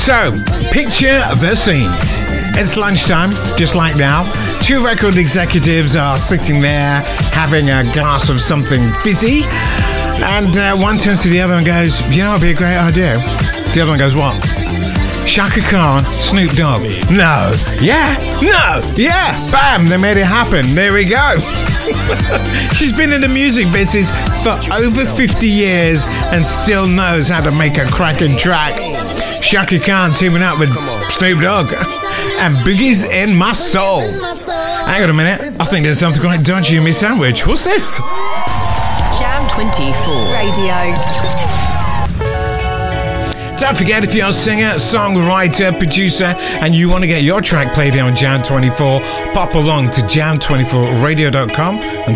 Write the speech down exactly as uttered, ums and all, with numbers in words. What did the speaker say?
So, picture the scene. It's lunchtime, just like now. Two record executives are sitting there having a glass of something fizzy. And uh, one turns to the other and goes, you know, it'd be a great idea. The other one goes, what? Shaka Khan, Snoop Dogg. No. Yeah. No. Yeah. Bam. They made it happen. There we go. She's been in the music business for over fifty years and still knows how to make a cracking track. Shaka Khan teaming up with Snoop Dogg and Biggie's In My Soul. Hang on a minute. I think there's something quite dodgy in my sandwich. What's this? Jam twenty-four Radio. Don't forget, if you're a singer, songwriter, producer, and you want to get your track played here on Jam twenty-four, pop along to jam twenty-four radio dot com and